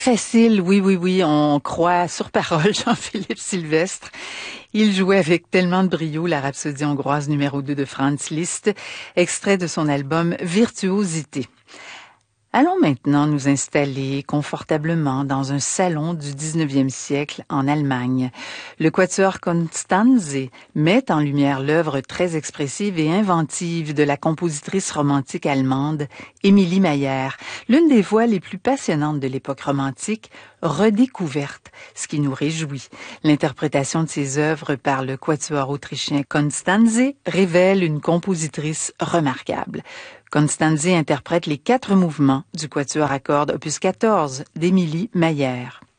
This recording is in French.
Facile, oui, oui, oui, on croit sur parole Jean-Philippe Sylvestre. Il jouait avec tellement de brio la Rhapsodie hongroise numéro 2 de Franz Liszt, extrait de son album Virtuosité. Allons maintenant nous installer confortablement dans un salon du 19e siècle en Allemagne. Le quatuor Constanze met en lumière l'œuvre très expressive et inventive de la compositrice romantique allemande Emilie Mayer, l'une des voix les plus passionnantes de l'époque romantique, redécouverte, ce qui nous réjouit. L'interprétation de ses œuvres par le quatuor autrichien Constanze révèle une compositrice remarquable. Constanze interprète les 4 mouvements du quatuor à cordes opus 14 d'Emilie Mayer.